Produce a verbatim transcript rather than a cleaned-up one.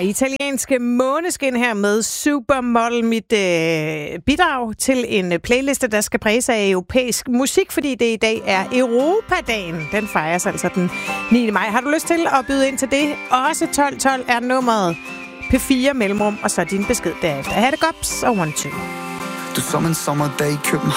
italienske Måneskin her med Supermodel, mit øh, bidrag til en playliste, der skal præges af europæisk musik, fordi det i dag er Europadagen. Den fejres altså den niende maj. Har du lyst til at byde ind til det? Også tolv tolv er nummeret. P fire mellemrum, og så din besked derefter. Ha' det godt, og one two. Du som en sommerdag i København.